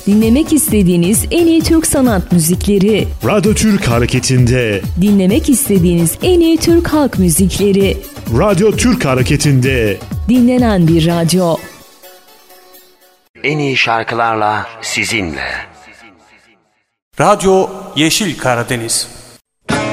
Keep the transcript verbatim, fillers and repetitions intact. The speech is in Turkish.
Dinlemek istediğiniz en iyi Türk sanat müzikleri. Radyo Türk Hareketi'nde. Dinlemek istediğiniz en iyi Türk halk müzikleri. Radyo Türk Hareketi'nde. Dinlenen bir radyo. En iyi şarkılarla sizinle. Radyo Yeşil Karadeniz.